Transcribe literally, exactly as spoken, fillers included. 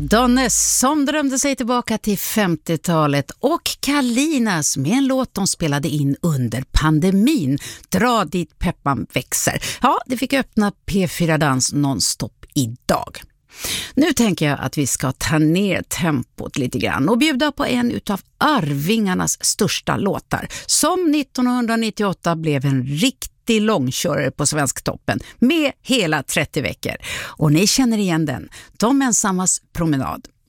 Madonnas som drömde sig tillbaka till femtiotalet och Kalinas med en låt de spelade in under pandemin, Dra dit peppan växer. Ja, det fick öppna P fyra Dans nonstop idag. Nu tänker jag att vi ska ta ner tempot lite grann och bjuda på en utav Arvingarnas största låtar som nittonhundranittioåtta blev en riktig långkörare på Svensktoppen med hela trettio veckor. Och ni känner igen den, De ensammas promenad.